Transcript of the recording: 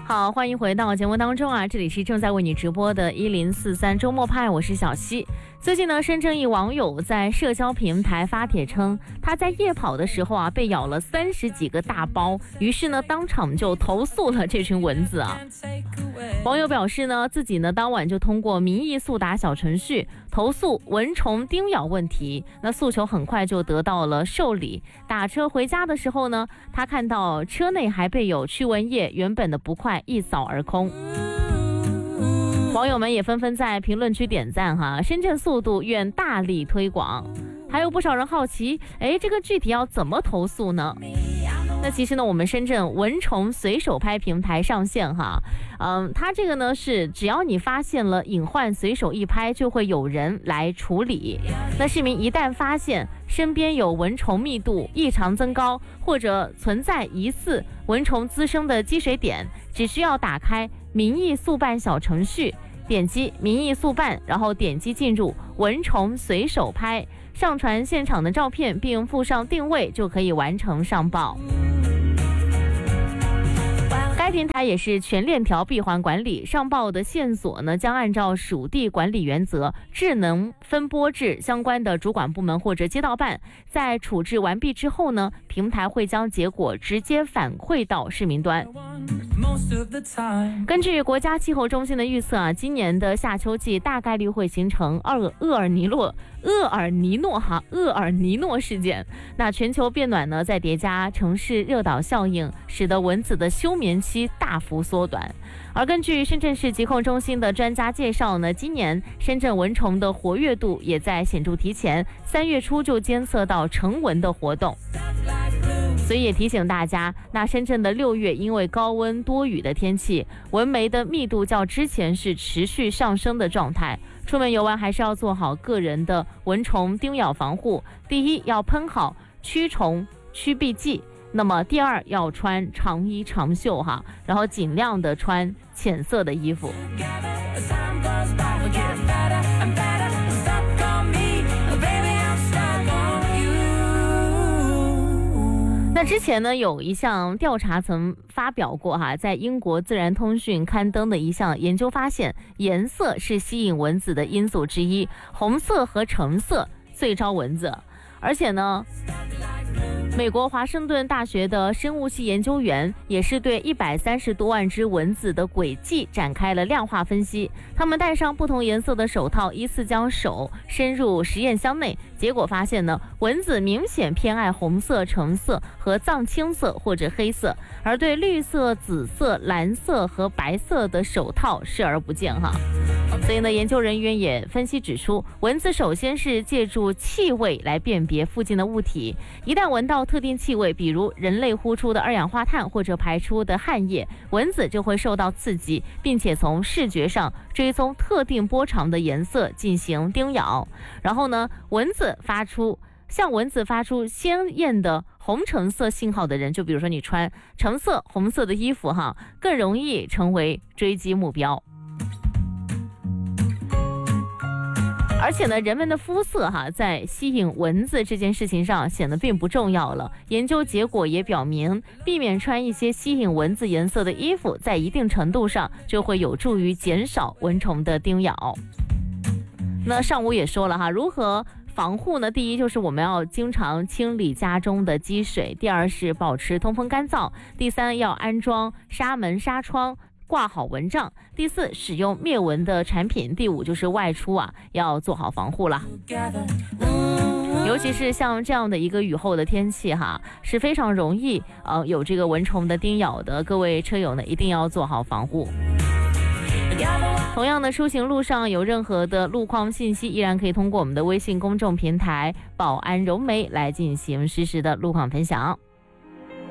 好，欢迎回到节目当中啊！这里是正在为你直播的1043周末派，我是小溪。最近呢，深圳一网友在社交平台发帖称，他在夜跑的时候啊，被咬了30几个大包，于是呢，当场就投诉了这群蚊子啊。网友表示呢，自己呢当晚就通过民意速达小程序投诉蚊虫叮咬问题，那诉求很快就得到了受理。打车回家的时候呢，他看到车内还备有驱蚊液，原本的不快一扫而空。网友们也纷纷在评论区点赞哈，深圳速度愿大力推广。还有不少人好奇，这个具体要怎么投诉呢？那其实呢，我们深圳蚊虫随手拍平台上线哈，它这个呢是只要你发现了隐患，随手一拍就会有人来处理。那市民一旦发现身边有蚊虫密度异常增高，或者存在疑似蚊虫滋生的积水点，只需要打开民意速办小程序，点击民意速办，然后点击进入蚊虫随手拍，上传现场的照片并附上定位，就可以完成上报。该平台也是全链条闭环管理，上报的线索呢将按照属地管理原则智能分拨至相关的主管部门或者街道办，在处置完毕之后呢，平台会将结果直接反馈到市民端。根据国家气候中心的预测啊，今年的夏秋季大概率会形成厄尔尼诺事件。那全球变暖呢，再叠加城市热岛效应，使得蚊子的休眠期大幅缩短。而根据深圳市疾控中心的专家介绍呢，今年深圳蚊虫的活跃度也在显著提前，3月初就监测到成蚊的活动。所以也提醒大家，那深圳的6月因为高温多雨的天气，蚊媒的密度较之前是持续上升的状态。出门游玩还是要做好个人的蚊虫叮咬防护。第一，要喷好驱虫驱避剂。那么第二，要穿长衣长袖哈，然后尽量的穿浅色的衣服。那之前呢，有一项调查曾发表过哈，在英国自然通讯刊登的一项研究发现，颜色是吸引蚊子的因素之一，红色和橙色最招蚊子。而且呢，美国华盛顿大学的生物系研究员也是对130多万只蚊子的轨迹展开了量化分析。他们戴上不同颜色的手套，依次将手伸入实验箱内，结果发现呢，蚊子明显偏爱红色、橙色和藏青色或者黑色，而对绿色、紫色、蓝色和白色的手套视而不见哈。所以呢，研究人员也分析指出，蚊子首先是借助气味来辨别附近的物体，一旦闻到特定气味，比如人类呼出的二氧化碳或者排出的汗液，蚊子就会受到刺激，并且从视觉上追踪特定波长的颜色进行叮咬。然后呢，向蚊子发出鲜艳的红橙色信号的人，就比如说你穿橙色、红色的衣服哈，更容易成为追击目标。而且呢，人们的肤色在吸引蚊子这件事情上显得并不重要了。研究结果也表明，避免穿一些吸引蚊子颜色的衣服，在一定程度上就会有助于减少蚊虫的叮咬。那上午也说了如何防护呢？第一就是我们要经常清理家中的积水，第二是保持通风干燥，第三要安装纱门纱窗，挂好蚊帐，第四使用灭蚊的产品，第五就是外出要做好防护了。尤其是像这样的一个雨后的天气是非常容易有这个蚊虫的叮咬的，各位车友呢一定要做好防护。同样的，出行路上有任何的路况信息，依然可以通过我们的微信公众平台保安融媒来进行实时的路况分享。